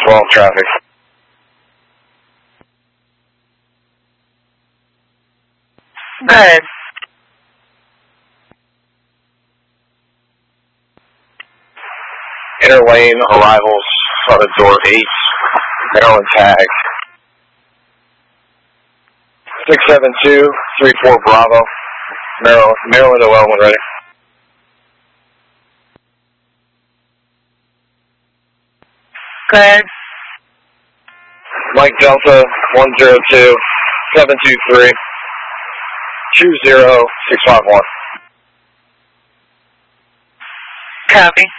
12 traffic. Good. Inner lane arrivals on the door 8, Maryland tag. 672-34 Bravo, Maryland OL when ready. Good. Mike Delta 102-723-20651. Copy.